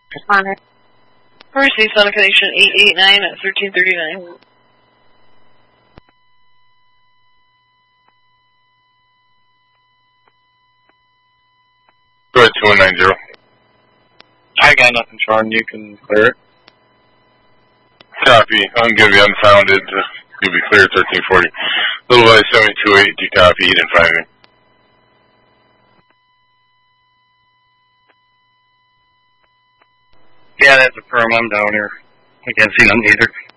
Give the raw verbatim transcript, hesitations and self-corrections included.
Connor. Mercy, Sonic Connection eight eight nine at thirteen thirty-nine. Go ahead, two one nine zero. I got nothing, Sean. You can clear it. Copy. I'm going to be unfounded. You'll be clear at thirteen forty. Little by seven two eight, do copy, heat and five. Yeah, that's a firm. I'm down here. I can't see none either.